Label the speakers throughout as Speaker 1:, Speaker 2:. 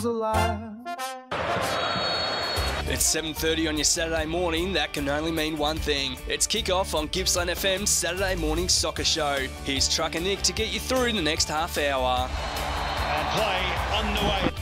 Speaker 1: alive.
Speaker 2: It's 7:30 on your Saturday morning. That can only mean one thing. It's kick-off on Gippsland FM's Saturday morning soccer show. Here's Trucker Nick to get you through the next half hour.
Speaker 3: And play underway.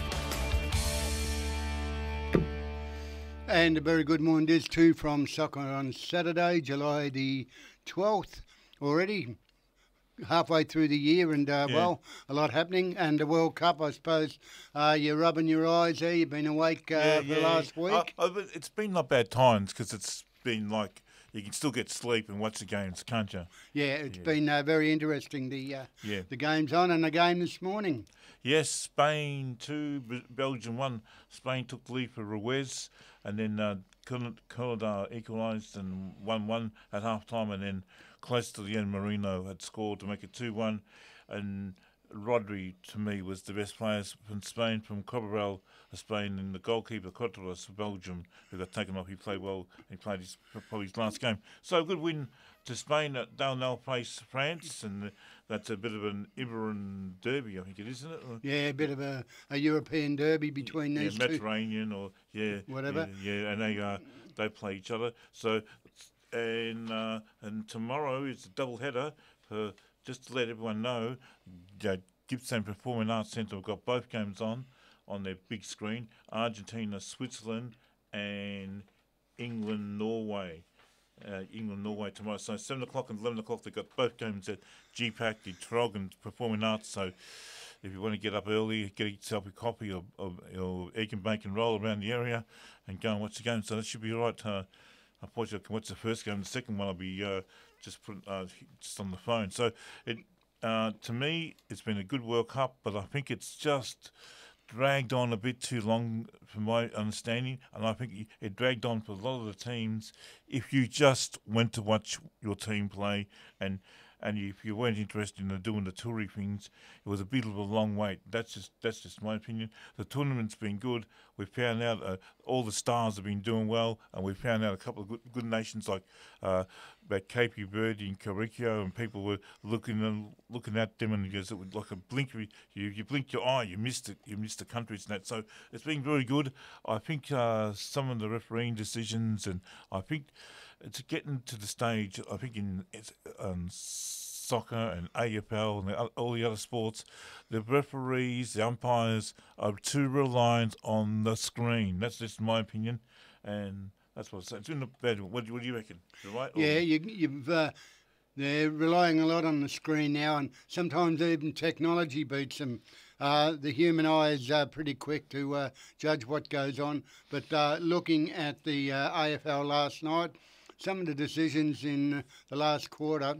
Speaker 4: And a very good morning, this too, from Soccer on Saturday, July the 12th, already halfway through the year, and well, a lot happening. And the World Cup, I suppose, you're rubbing your eyes there. You've been awake for the last week.
Speaker 5: It's been not bad times because it's been like you can still get sleep and watch the games, can't you?
Speaker 4: Yeah, it's been very interesting, the games on, and the game this morning.
Speaker 5: Yes, Spain 2, Belgium 1. Spain took the lead for Ruiz, and then Canada equalised and 1-1 at half-time, and then close to the end, Marino had scored to make it 2-1, and Rodri, to me, was the best player from Spain, from Cabral of Spain, and the goalkeeper, Courtois of Belgium, who got taken off. He played well. He played probably his last game. So a good win to Spain at They'll face France, and that's a bit of an Iberian derby, I think it is, isn't it?
Speaker 4: Yeah, a bit of a European derby between these two.
Speaker 5: Mediterranean or,
Speaker 4: whatever.
Speaker 5: Yeah, and they play each other. So, and tomorrow is a double header for, just to let everyone know, Gippsland Performing Arts Centre have got both games on their big screen. Argentina, Switzerland, and England-Norway. England-Norway tomorrow. So 7 o'clock and 11 o'clock, they've got both games at GPAC, the Traralgon Performing Arts. So if you want to get up early, get yourself a coffee or egg and bacon roll around the area and go and watch the game. So that should be all right. Unfortunately, I can watch the first game. The second one I'll be just on the phone. So to me, it's been a good World Cup, but I think it's just dragged on a bit too long, from my understanding, and I think it dragged on for a lot of the teams. If you just went to watch your team play, and if you weren't interested in doing the touring things, it was a bit of a long wait. That's just my opinion. The tournament's been good. We found out all the stars have been doing well, and we found out a couple of good nations like about Cape Verde and Carricio, and people were looking at them, and it was like a blink. You blinked your eye, you missed it. You missed the countries and that. So it's been very good. I think some of the refereeing decisions, and I think it's getting to the stage, I think in soccer and AFL and all the other sports, the referees, the umpires are too reliant on the screen. That's just my opinion, and that's what I'm saying. It's been a bad one. What do you reckon? You're right?
Speaker 4: Yeah, they're relying a lot on the screen now, and sometimes even technology beats them. The human eye is pretty quick to judge what goes on, but looking at the AFL last night, some of the decisions in the last quarter,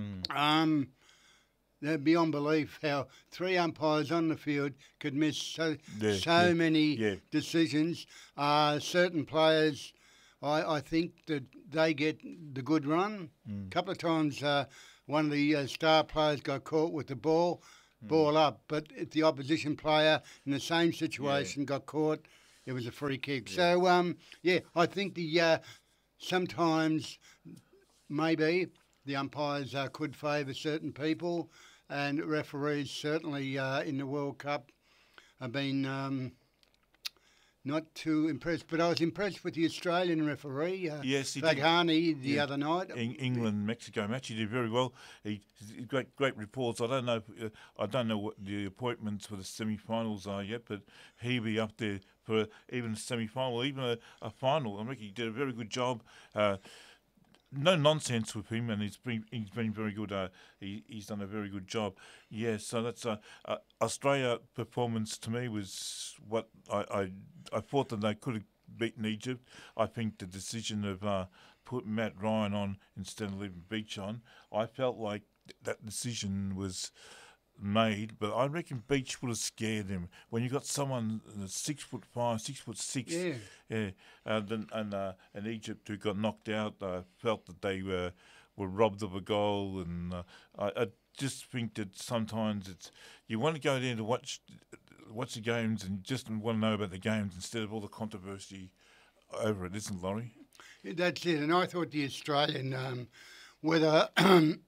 Speaker 4: they're beyond belief how 3 umpires on the field could miss so many decisions. Certain players, I think that they get the good run. A couple of times one of the star players got caught with the ball up, but if the opposition player in the same situation got caught, it was a free kick. So, I think sometimes maybe the umpires could favour certain people, and referees certainly in the World Cup have been not too impressed. But I was impressed with the Australian referee, Baghani, the other night.
Speaker 5: England-Mexico match, he did very well. He great reports. I don't know what the appointments for the semi-finals are yet, but he'll be up there for even a semi-final, even a final. I reckon he did a very good job. No nonsense with him, and he's been very good. He's done a very good job. Yeah, so that's Australia performance to me was what I thought that they could have beaten Egypt. I think the decision of putting Matt Ryan on instead of leaving Beach on, I felt like that decision was made, but I reckon Beach would have scared him. When you got someone 6'5", 6'6", and Egypt who got knocked out, felt that they were robbed of a goal, and I just think that sometimes you want to go there to watch the games and just want to know about the games instead of all the controversy over it, isn't it, Laurie?
Speaker 4: That's it, and I thought the Australian whether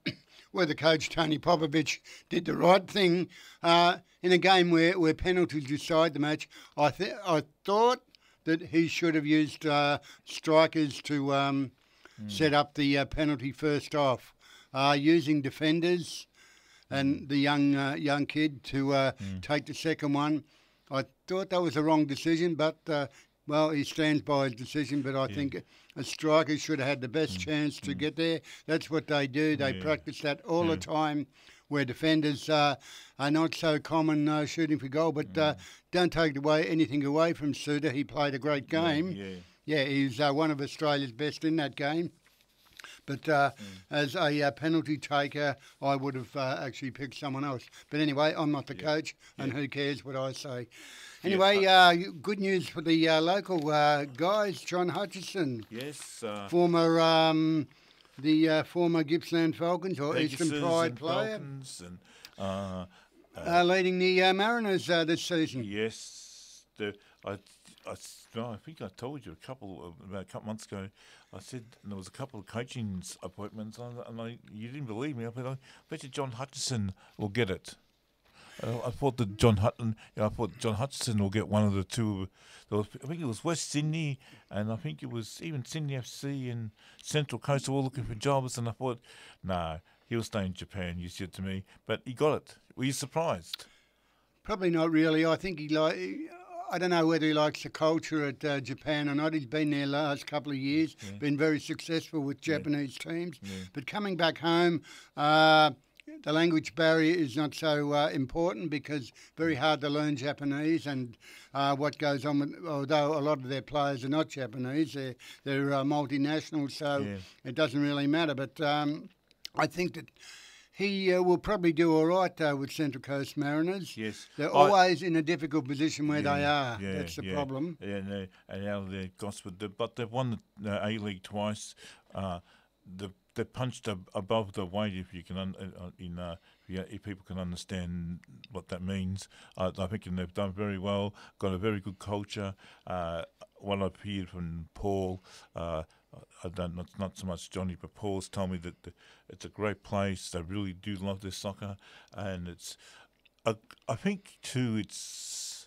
Speaker 4: whether Coach Tony Popovich did the right thing in a game where penalties decide the match. I thought that he should have used strikers to set up the penalty first off, using defenders and the young kid to take the second one. I thought that was a wrong decision, but he stands by his decision. But I think a striker should have had the best chance to get there. That's what they do. They practice that all the time, where defenders are not so common shooting for goal. But don't take anything away from Suter. He played a great game. Yeah, he's one of Australia's best in that game. But as a penalty taker, I would have actually picked someone else. But anyway, I'm not the coach, and who cares what I say? Anyway, good news for the local guys. John Hutchison, former Gippsland Falcons or Eastern Pride player, leading the Mariners this season.
Speaker 5: Yes, I think I told you about a couple months ago. I said there was a couple of coaching appointments, and you didn't believe me. I bet you John Hutchison will get it. I thought John Hutchison will get one of the two. I think it was West Sydney, and I think it was even Sydney FC and Central Coast were all looking for jobs. And I thought, no, he'll stay in Japan. You said to me, but he got it. Were you surprised?
Speaker 4: Probably not really. I think I don't know whether he likes the culture at Japan or not. He's been there last couple of years, been very successful with Japanese teams. But coming back home, the language barrier is not so important because very hard to learn Japanese, and what goes on although a lot of their players are not Japanese, they're multinational, so it doesn't really matter. But I think that he will probably do all right with Central Coast Mariners. Yes, they're always in a difficult position where they are. That's the problem.
Speaker 5: And now they're Gosford, but they've won the A-League twice. They punched above the weight, if you can, if people can understand what that means. I think they've done very well. Got a very good culture. What I've heard from Paul, not so much Johnny, but Paul's told me that it's a great place. They really do love their soccer, and it's. I think too, it's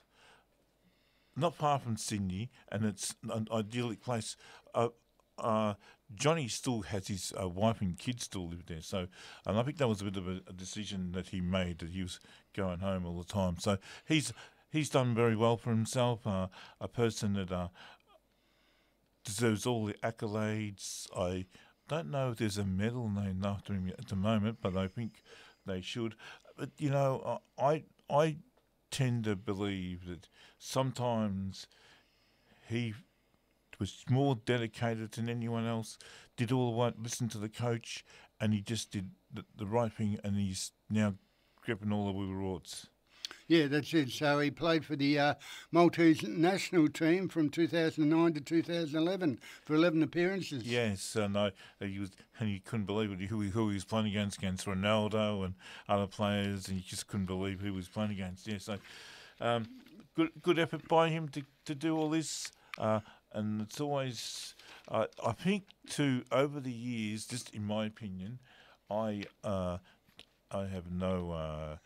Speaker 5: not far from Sydney, and it's an idyllic place. Johnny still has his wife and kids still live there, so and I think that was a bit of a decision that he made, that he was going home all the time. So he's done very well for himself. A person that deserves all the accolades. I don't know if there's a medal named after him at the moment, but I think they should. But I tend to believe that sometimes he was more dedicated than anyone else, did all the right, listened to the coach, and he just did the right thing, and he's now gripping all the rewards.
Speaker 4: Yeah, that's it. So he played for the Maltese national team from 2009 to 2011 for 11 appearances. Yes,
Speaker 5: and you couldn't believe it, who he was playing against Ronaldo and other players, and you just couldn't believe who he was playing against. Yeah, so good effort by him to do all this. And it's always, I think, over the years, just in my opinion, I have no,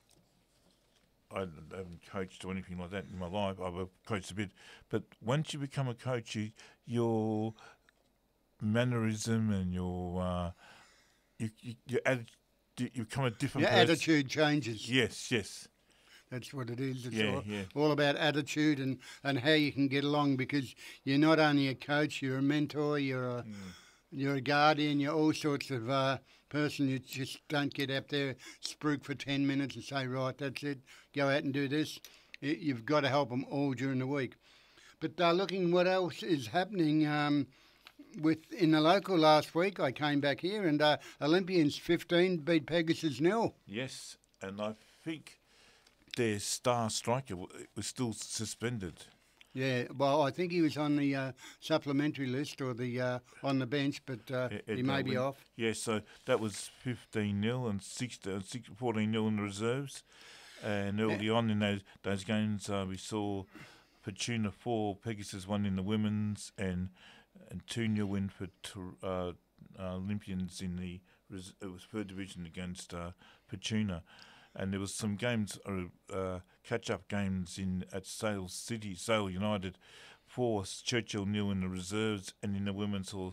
Speaker 5: I haven't coached or anything like that in my life. I've coached a bit, but once you become a coach, your mannerism and your attitude, you become a different person.
Speaker 4: Your attitude changes.
Speaker 5: Yes.
Speaker 4: That's what it is. It's all about attitude and how you can get along, because you're not only a coach, you're a mentor, you're a guardian, you're all sorts of person. You just don't get up there, spruik for 10 minutes and say, right, that's it, go out and do this. You've got to help them all during the week. But looking what else is happening in the local last week, I came back here and Olympians 15 beat Pegasus 0.
Speaker 5: Yes, and I think their star striker was still suspended.
Speaker 4: Yeah, well, I think he was on the supplementary list or the on the bench, but he may be off.
Speaker 5: Yeah, so that was 15-0 and 14-0 in the reserves. And early on in those games, we saw Fortuna 4, Pegasus 1 in the women's, and 2-0 win for Olympians in the it was third division against Pachuna, and there was some games, catch-up games at Sale United, 4 Churchill 0 in the reserves, and in the women's hall,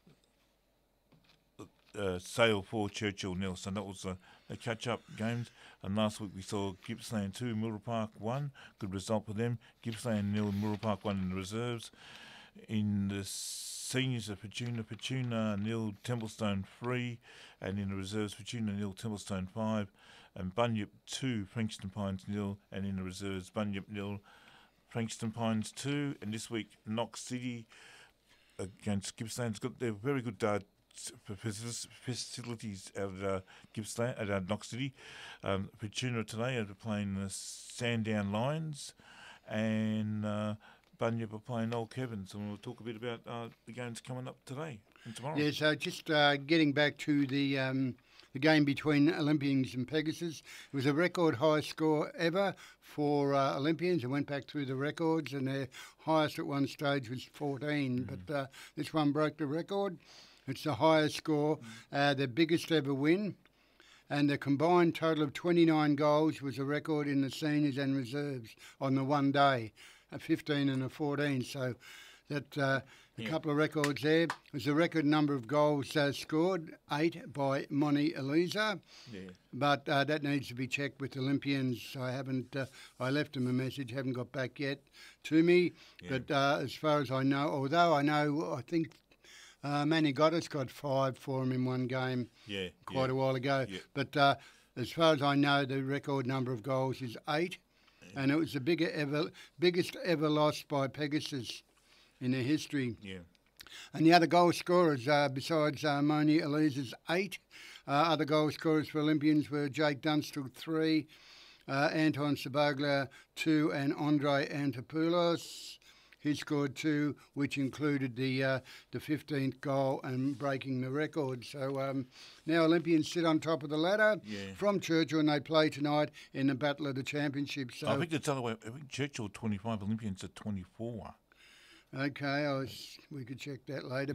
Speaker 5: Sale 4 Churchill 0. So that was the catch-up games. And last week we saw Gippsland 2, Middle Park 1. Good result for them. Gippsland 0, Middle Park 1 in the reserves. In the seniors of Pachuna 0, Templestone 3, and in the reserves Pachuna 0, Templestone 5, and Bunyip 2, Frankston Pines 0, and in the reserves Bunyip 0, Frankston Pines 2. And this week Knox City against Gippsland. They're very good facilities at Gippsland, at Knox City. Pachuna today are playing the Sandown Lions, and Bunyip are playing Old Kevins, and we'll talk a bit about the games coming up today and tomorrow.
Speaker 4: Yeah, so just getting back to the game between Olympians and Pegasus. It was a record high score ever for Olympians. It went back through the records, and their highest at one stage was 14, but this one broke the record. It's the highest score, their biggest ever win, and the combined total of 29 goals was a record in the seniors and reserves on the one day, a 15 and a 14. So that a couple of records there. It was a record number of goals scored, 8 by Moni Eliza, but that needs to be checked with Olympians. I haven't. I left them a message, haven't got back yet to me. Yeah. But as far as I know, although I think. Manny Goddess got 5 for him in one game quite a while ago. Yeah. But as far as I know, the record number of goals is 8, and it was the biggest ever loss by Pegasus in their history. Yeah. And the other goal scorers, besides Moni Eliza's 8, other goal scorers for Olympians were Jake Dunstall 3, Anton Sabaglia 2, and Andre Antopoulos. He scored 2, which included the 15th goal and breaking the record. So now Olympians sit on top of the ladder from Churchill, and they play tonight in the Battle of the Championship. So
Speaker 5: I think it's the other way. I think Churchill 25, Olympians are 24.
Speaker 4: Okay, we could check that later.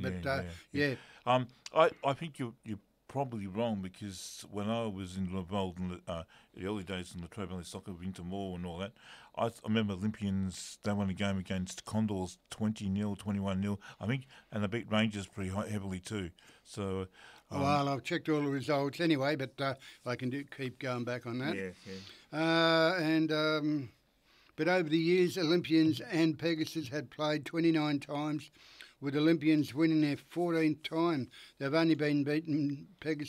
Speaker 5: I think you're probably wrong, because when I was involved in the early days in the Latrobe Valley Soccer, Winter Mall and all that, I remember Olympians, they won a game against Condors 20-0, 21-0, I think, and they beat Rangers pretty heavily too. So,
Speaker 4: well, I've checked all the results anyway, but I can keep going back on that. But over the years, Olympians and Pegasus had played 29 times, with Olympians winning their 14th time. They've only been beaten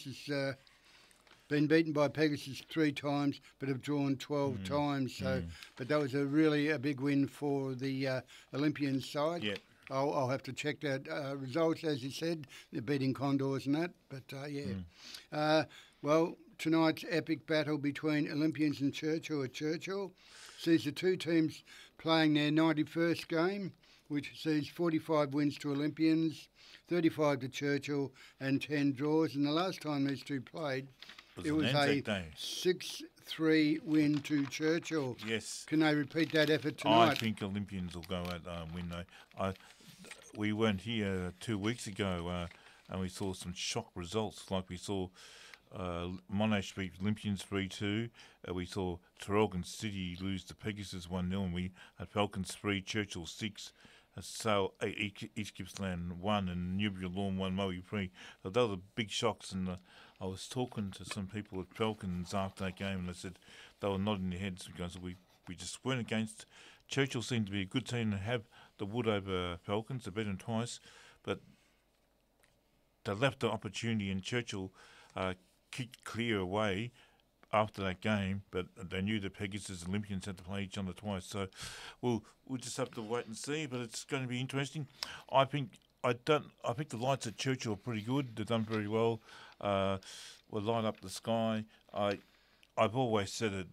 Speaker 4: by Pegasus 3 times, but have drawn 12 times. So, but that was a big win for the Olympian side. Yeah. I'll have to check that results, as you said. They're beating Condors and that, but well, tonight's epic battle between Olympians and Churchill at Churchill sees the two teams playing their 91st game, which sees 45 wins to Olympians, 35 to Churchill, and 10 draws. And the last time these two played, it was a 6-3 win to Churchill.
Speaker 5: Yes.
Speaker 4: Can they repeat that effort tonight?
Speaker 5: I think Olympians will go out and win, though. We went here 2 weeks ago and we saw some shock results, like we saw Monash beat Olympians 3-2. We saw Traralgon City lose to Pegasus 1-0, and we had Falcons 3, Churchill 6, East Gippsland 1, and Newbury Lawn 1, Moe 3. So those were big shocks, and I was talking to some people at Falcons after that game, and they said they were nodding their heads because we just weren't against. Churchill seemed to be a good team to have the wood over Falcons. They beat them twice, but they left the opportunity, and Churchill kicked clear away after that game, but they knew the Pegasus and Olympians had to play each other twice. So we'll just have to wait and see, but it's going to be interesting. I think the lights at Churchill are pretty good. They've done very well. We'll light up the sky. I've always said it.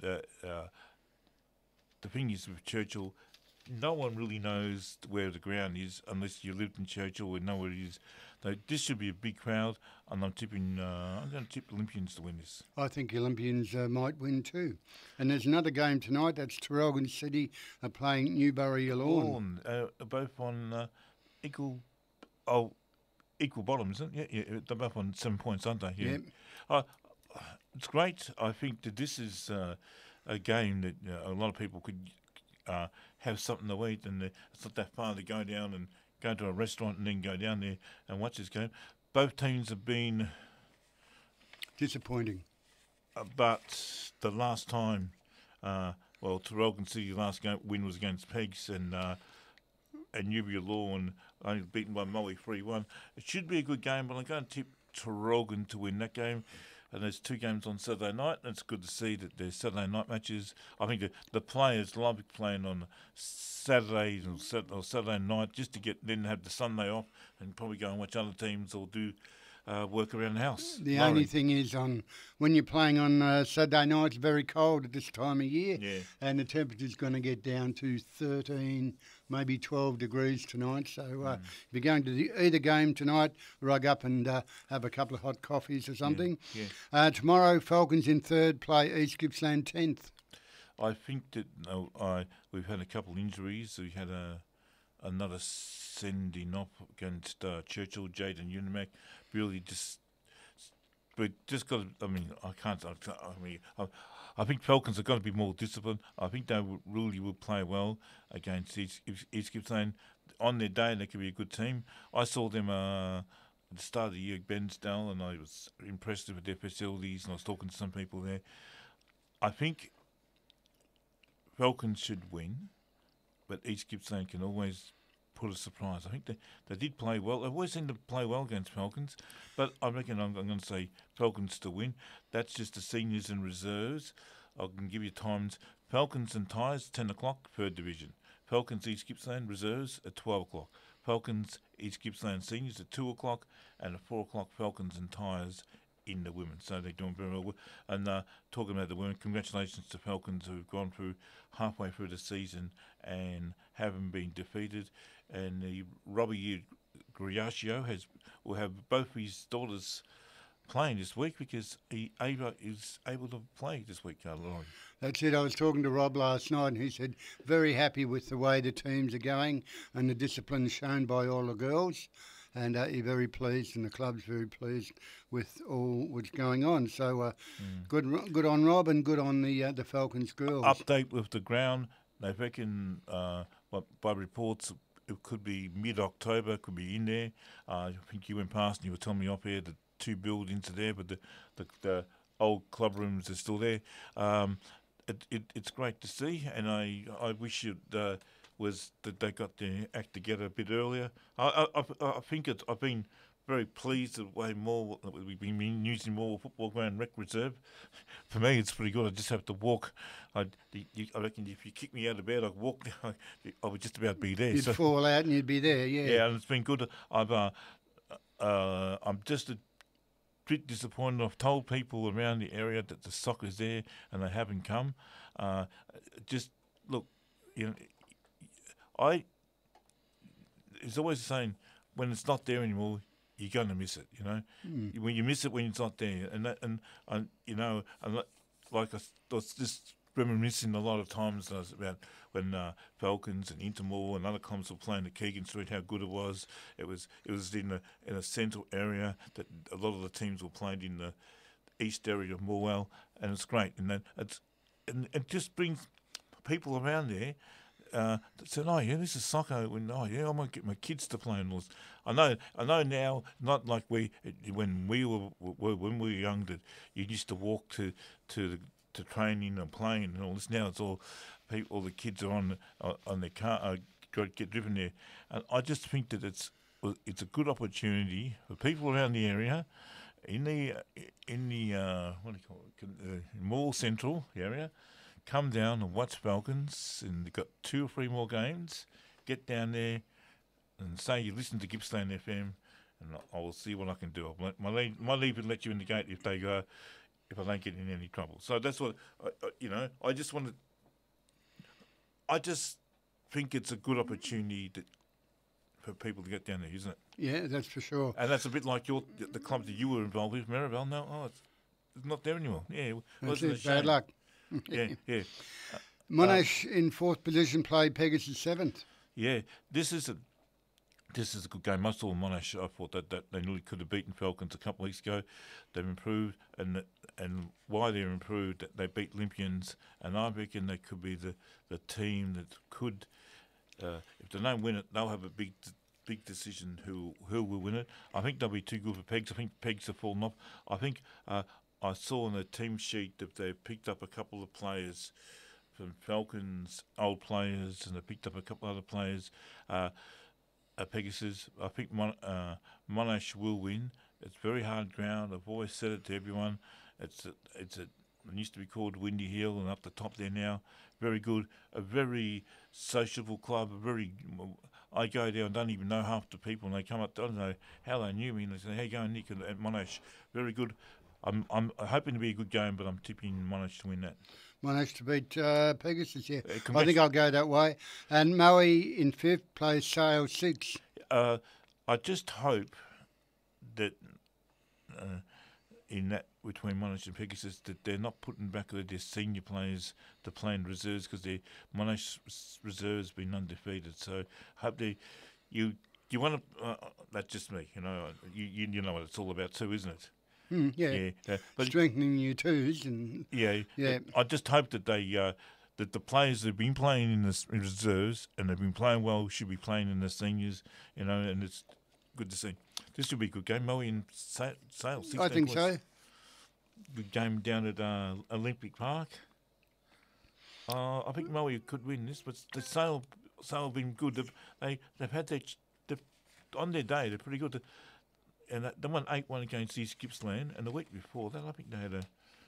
Speaker 5: The thing is with Churchill, no one really knows where the ground is unless you lived in Churchill and know where it is. So this should be a big crowd, and I'm going to tip Olympians to win this.
Speaker 4: I think Olympians might win too. And there's another game tonight. That's Traralgon City playing Newbury Lawn.
Speaker 5: Both on equal bottom, isn't it? Yeah, they're both on 7 points, aren't they? Yeah.
Speaker 4: Yep.
Speaker 5: It's great. I think that this is a game that a lot of people could have something to eat, and it's not that far to go down and go to a restaurant and then go down there and watch this game. Both teams have been
Speaker 4: disappointing.
Speaker 5: But the last time, Traralgon City last win was against Pegs and Newbury Law, and only beaten by Molly 3-1. It should be a good game, but I'm going to tip Traralgon to win that game. And there's 2 games on Saturday night, and it's good to see that there's Saturday night matches. I think the players love playing on Saturdays or Saturday night just to then have the Sunday off and probably go and watch other teams or do work around the house.
Speaker 4: The only thing is, when you're playing on Saturday night, it's very cold at this time of year, and the temperature's going to get down to 13, maybe 12 degrees tonight. So if you're going to either game tonight, rug up and have a couple of hot coffees or something. Tomorrow, Falcons in 3rd, play East Gippsland 10th.
Speaker 5: I think that we've had a couple of injuries. We had another sending off against Churchill, Jaden Unimac. Really but just got. I think Falcons are going to be more disciplined. I think they really will play well against East Gippsland. On their day, they could be a good team. I saw them at the start of the year at Bensdale, and I was impressed with their facilities, and I was talking to some people there. I think Falcons should win, but East Gippsland can always put a surprise. I think they did play well. They always seem to play well against Falcons, but I reckon I'm going to say Falcons to win. That's just the seniors and reserves. I can give you times. Falcons and Tyres, 10 o'clock, 3rd division. Falcons East Gippsland reserves at 12 o'clock. Falcons East Gippsland seniors at 2 o'clock, and at 4 o'clock Falcons and Tyres in the women. So they're doing very well. And talking about the women, congratulations to Falcons who've gone through halfway through the season and haven't been defeated. And the Robbie Griaccio will have both his daughters playing this week because Ava is able to play this week, Laurie.
Speaker 4: That's it. I was talking to Rob last night, and he said very happy with the way the teams are going and the discipline shown by all the girls. And he's very pleased, and the club's very pleased with all what's going on. So good on Rob, and good on the Falcons girls.
Speaker 5: Update with the ground. They reckon, by reports, it could be mid-October, could be in there. I think you went past and you were telling me off here the 2 buildings are there, but the old club rooms are still there. It's great to see, and I wish it was that they got their act together a bit earlier. I think I've been very pleased with the way we've been using more football ground rec reserve. For me, it's pretty good. I just have to walk. I reckon if you kick me out of bed, I'd walk. I would just about be there.
Speaker 4: You'd fall out and you'd be there. Yeah.
Speaker 5: Yeah, and it's been good. I'm just a bit disappointed. I've told people around the area that the soccer's there and they haven't come. Just look, it's always the same. When it's not there anymore, you're going to miss it. When you miss it when it's not there, and like I was just reminiscing a lot of times about when Falcons and Intermore and other clubs were playing at Keegan Street, how good it was. It was in a central area that a lot of the teams were playing in the east area of Morwell, and it's great. And then it just brings people around there. That said, this is soccer. I might get my kids to play and all this. I know now, not like when we were young, that you used to walk to training and playing and all this. Now it's all the kids are on their car, get driven there, and I just think that it's a good opportunity for people around the area, in the what do you call it, Mall Central area. Come down and watch Falcons, and they've got 2 or 3 more games. Get down there and say you listen to Gippsland FM, and I will see what I can do. My leave and let you in the gate if I don't get in any trouble. So that's what I just want to. I just think it's a good opportunity for people to get down there, isn't it?
Speaker 4: Yeah, that's for sure.
Speaker 5: And that's a bit like the club that you were involved with, Maribel. No, it's not there anymore. Yeah,
Speaker 4: that's it. Bad luck.
Speaker 5: Yeah.
Speaker 4: Monash in 4th position, played Pegasus 7th.
Speaker 5: Yeah, this is this is a good game. I saw Monash. I thought that they nearly could have beaten Falcons a couple of weeks ago. They've improved, and why they're improved, they beat Olympians, and I reckon they could be the team that could, if they don't win it, they'll have a big decision who will win it. I think they'll be too good for Pegs. I think Pegs have fallen off. I think I saw on the team sheet that they picked up a couple of players from Falcons, old players, and they picked up a couple other players. Pegasus, I think Monash will win. It's very hard ground. I've always said it to everyone. It used to be called Windy Hill, and up the top there now. Very good, a very sociable club. I go there and don't even know half the people, and they come up. I don't know how they knew me, and they say, "How you going, Nick?" And Monash, very good. I'm hoping to be a good game, but I'm tipping Monash to win that.
Speaker 4: Monash to beat Pegasus, yeah. I think I'll go that way. And Moe in 5th plays Sale 6.
Speaker 5: I just hope that in that between Monash and Pegasus that they're not putting back their senior players to play in reserves, because their Monash reserves have been undefeated. So hope you want to. That's just me, you know. You know what it's all about too, isn't it?
Speaker 4: Yeah. But strengthening your twos and
Speaker 5: yeah. I just hope that that the players that have been playing in the reserves and they've been playing well should be playing in the seniors, you know, and it's good to see. This should be a good game. Moe in Sale.
Speaker 4: I think so.
Speaker 5: Good game down at Olympic Park. I think Moe could win this, but the Sale have been good. They've had on their day. They're pretty good. And they won 8-1 against East Gippsland, and the week before that, I think they had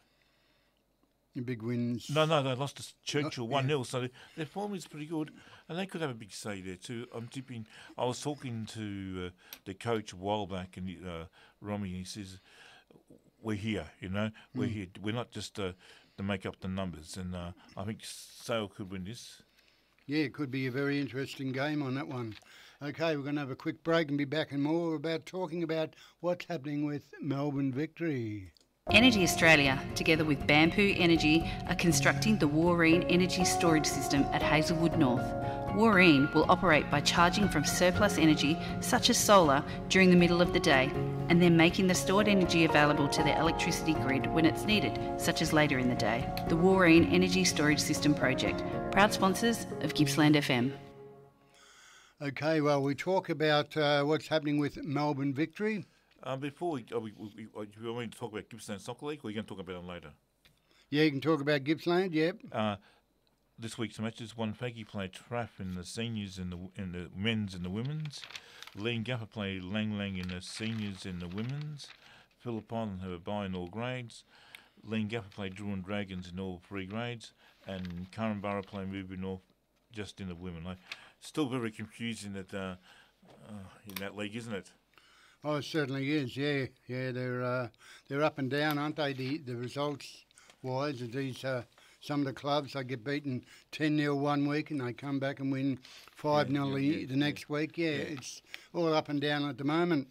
Speaker 4: big wins.
Speaker 5: No, they lost to Churchill 1-0, so their form is pretty good, and they could have a big say there too. I'm tipping. I was talking to the coach a while back, and Romy, he says, "We're here, you know. We're here. We're not just to make up the numbers." And I think Sale could win this.
Speaker 4: Yeah, it could be a very interesting game on that one. Okay, we're going to have a quick break and be back and more about talking about what's happening with Melbourne Victory.
Speaker 1: Energy Australia, together with Bamboo Energy, are constructing the Warreen Energy Storage System at Hazelwood North. Warreen will operate by charging from surplus energy, such as solar, during the middle of the day, and then making the stored energy available to the electricity grid when it's needed, such as later in the day. The Warreen Energy Storage System Project, proud sponsors of Gippsland FM.
Speaker 4: Okay, well, we talk about what's happening with Melbourne Victory.
Speaker 5: Before we want to talk about Gippsland Soccer League, or are you going to talk about it later?
Speaker 4: Yeah, you can talk about Gippsland, yep.
Speaker 5: This week's matches, Wonthaggi played Traff in the seniors in the men's and the women's. Leongatha played Lang Lang in the seniors and the women's. Phillip Island have a bye in all grades. Leongatha played Druin Dragons in all 3 grades. And Curramborough played Mowbray North just in the women. Still very confusing that in that league, isn't it?
Speaker 4: Oh, it certainly is. Yeah. They're up and down, aren't they? The results wise of these some of the clubs, they get beaten 10-0 one week and they come back and win 5-0 the next week. Yeah, it's all up and down at the moment.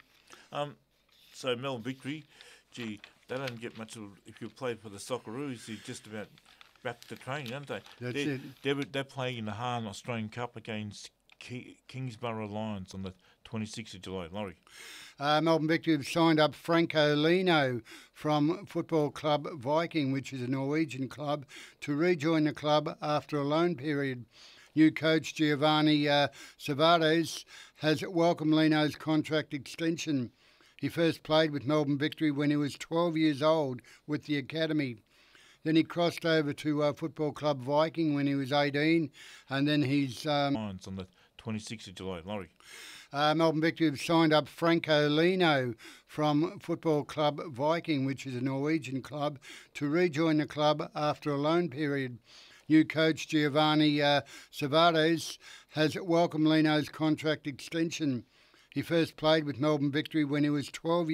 Speaker 5: So Melbourne Victory, gee, they don't get much of. If you play for the Socceroos, you're just about back to training, aren't they?
Speaker 4: That's it.
Speaker 5: They're playing in the Hahn Australian Cup against Kingsborough Lions on the 26th of July. Laurie.
Speaker 4: Melbourne Victory have signed up Franco Lino from Football Club Viking, which is a Norwegian club, to rejoin the club after a loan period. New coach Giovanni Savares has welcomed Lino's contract extension. He first played with Melbourne Victory when he was 12 years old with the academy. Then he crossed over to Football Club Viking when he was 18, and then he's...
Speaker 5: on the 26th of July. Laurie.
Speaker 4: Melbourne Victory have signed up Franco Lino from Football Club Viking, which is a Norwegian club, to rejoin the club after a loan period. New coach Giovanni Savares has welcomed Lino's contract extension. He first played with Melbourne Victory when he was 12 years